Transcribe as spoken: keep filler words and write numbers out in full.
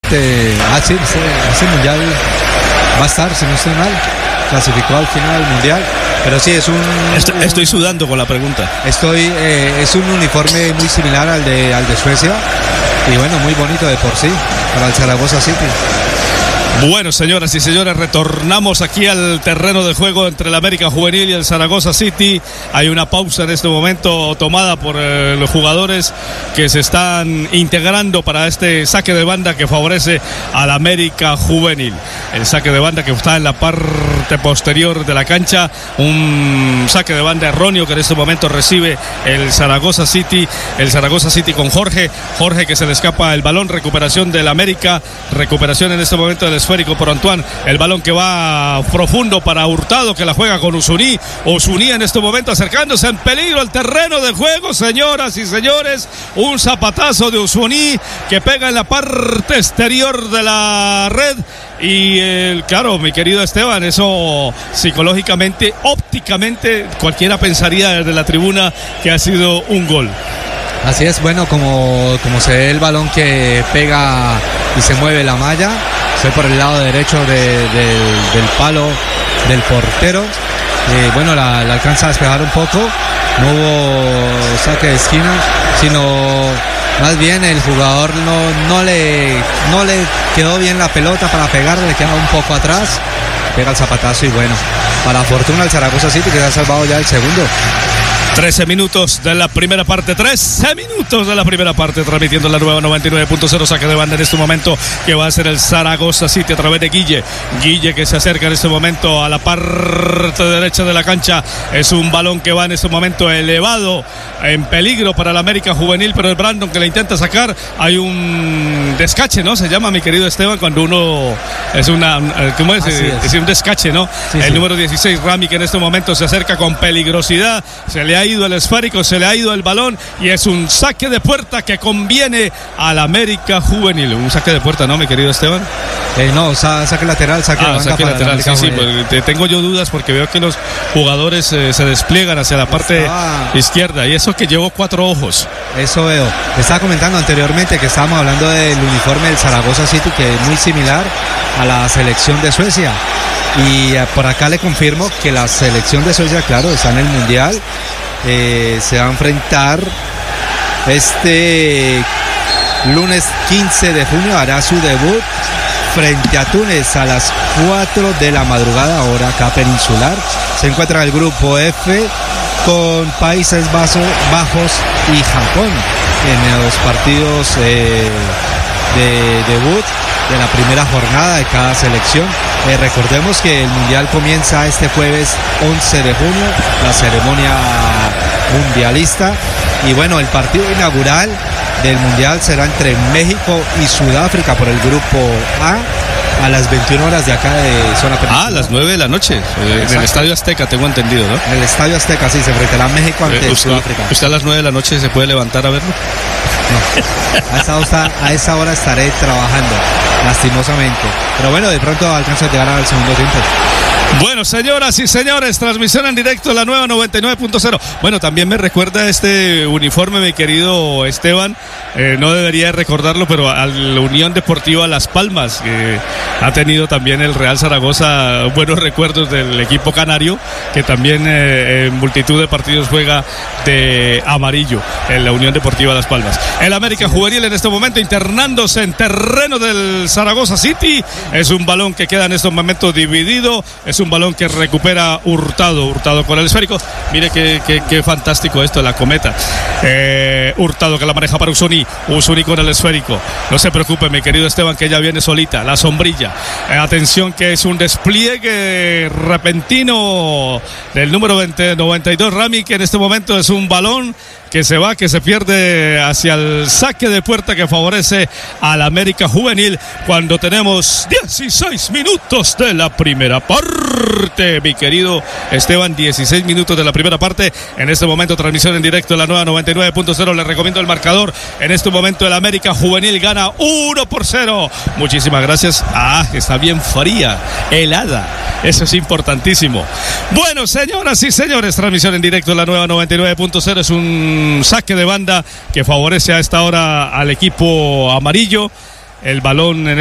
este, ah, sí, este, este mundial va a estar, si no estoy mal, clasificó al final del mundial, pero sí es un... Estoy, estoy sudando con la pregunta. Estoy, eh, es un uniforme muy similar al de, al de Suecia, y bueno, muy bonito de por sí, para el Zaragoza City. Bueno, señoras y señores, retornamos aquí al terreno de juego entre el América Juvenil y el Zaragoza City. Hay una pausa en este momento tomada por eh, los jugadores que se están integrando para este saque de banda que favorece al América Juvenil. El saque de banda que está en la parte posterior de la cancha, un saque de banda erróneo que en este momento recibe el Zaragoza City. El Zaragoza City con Jorge, Jorge que se le escapa el balón, recuperación del América, recuperación en este momento del esférico por Antoine, el balón que va profundo para Hurtado, que la juega con Usuní. Usuní en este momento acercándose en peligro al terreno de juego, señoras y señores, un zapatazo de Usuní que pega en la parte exterior de la red. Y el, claro, mi querido Esteban, eso psicológicamente, ópticamente, cualquiera pensaría desde la tribuna que ha sido un gol. Así es, bueno, como, como se ve el balón que pega y se mueve la malla, se ve por el lado derecho de, de, del palo del portero. Eh, bueno, la, la alcanza a despejar un poco, no hubo saque de esquina, sino más bien el jugador no, no, le, no le quedó bien la pelota para pegarle, le queda un poco atrás, pega el zapatazo y bueno, para fortuna el Zaragoza City que se ha salvado ya el segundo. trece minutos de la primera parte, trece minutos de la primera parte, transmitiendo la nueva noventa y nueve punto cero, saque de banda en este momento que va a ser el Zaragoza City a través de Guille, Guille que se acerca en este momento a la parte derecha de la cancha, es un balón que va en este momento elevado, en peligro para el América Juvenil, pero el Brandon que le intenta sacar, hay un descache, ¿no? Se llama, mi querido Esteban, cuando uno es una, ¿cómo es? Es. es un descache, ¿no? Sí, el sí. Número dieciséis, Rami, que en este momento se acerca con peligrosidad, se le ha ido el esférico, se le ha ido el balón y es un saque de puerta que conviene al América Juvenil. Un saque de puerta, ¿no, mi querido Esteban? Eh, no, sa- saque lateral, saque ah, de banda saque para lateral, sí, sí, pues, te, tengo yo dudas porque veo que los jugadores eh, se despliegan hacia la parte Estaba... izquierda y eso que llevo cuatro ojos. Eso veo. Te estaba comentando anteriormente que estábamos hablando del uniforme del Zaragoza City, que es muy similar a la selección de Suecia. Y eh, por acá le confirmo que la selección de Suecia, claro, está en el Mundial. Eh, se va a enfrentar este lunes quince de junio, hará su debut frente a Túnez a las cuatro de la madrugada, hora acá peninsular. Se encuentra el grupo F con Países Bajos, Bajos y Japón en los partidos eh, de debut de la primera jornada de cada selección. Eh, recordemos que el Mundial comienza este jueves once de junio, la ceremonia mundialista, y bueno, el partido inaugural del Mundial será entre México y Sudáfrica por el grupo A a las veintiuna horas de acá de zona peninsular. Ah, a las nueve de la noche, eh, en el Estadio Azteca, tengo entendido, ¿no? En el Estadio Azteca, sí, se enfrentará México ante eh, usted, Sudáfrica. ¿Usted a las nueve de la noche se puede levantar a verlo? No, a esa, hora, a esa hora estaré trabajando, lastimosamente. Pero bueno, de pronto alcanzo a llegar al segundo tiempo. Bueno, señoras y señores, transmisión en directo de la nueva noventa y nueve punto cero. Bueno, también me recuerda este uniforme, mi querido Esteban, eh, no debería recordarlo, pero a la Unión Deportiva Las Palmas, que ha tenido también el Real Zaragoza buenos recuerdos del equipo canario, que también eh, en multitud de partidos juega de amarillo en la Unión Deportiva Las Palmas. El América Juvenil en este momento internándose en terreno del Zaragoza City, es un balón que queda en estos momentos dividido, es un balón que recupera Hurtado, Hurtado con el esférico, mire qué, qué, qué fantástico esto, la cometa, eh, Hurtado que la maneja para Usuní, Usuní con el esférico, no se preocupe mi querido Esteban que ella viene solita, la sombrilla, eh, atención que es un despliegue repentino del número veinte, noventa y dos Rami, que en este momento es un balón que se va, que se pierde hacia el saque de puerta que favorece al América Juvenil cuando tenemos dieciséis minutos de la primera parte, mi querido Esteban, dieciséis minutos de la primera parte, en este momento transmisión en directo de la nueva noventa y nueve punto cero, les recomiendo el marcador, en este momento el América Juvenil gana uno por cero, muchísimas gracias, ah, está bien fría, helada, eso es importantísimo. Bueno, señoras y señores, transmisión en directo de la nueva noventa y nueve punto cero, es un saque de banda que favorece a esta hora al equipo amarillo, el balón en